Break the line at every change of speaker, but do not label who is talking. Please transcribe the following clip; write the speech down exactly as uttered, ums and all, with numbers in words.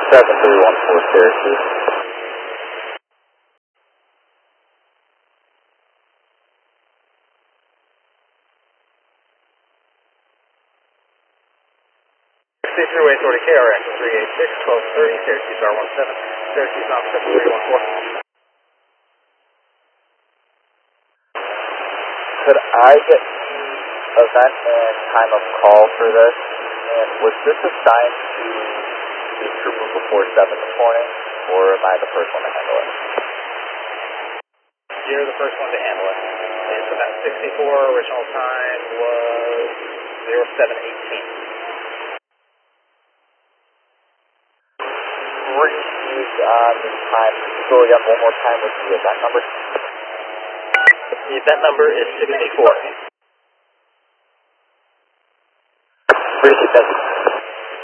seven three one four Syracuse.
Thruway authority K R X three eight six, twelve thirty, Syracuse R one seven, Syracuse Knox seven three one four.
Could I get event and time of call for this? And was this assigned to the trooper before seven this morning, or am I the first one to handle it?
You're the first one to handle it. It's about sixty-four, original time was zero seven eighteen.
Received on this time. Could you go again one more time with the event number?
The event number is sixty-four.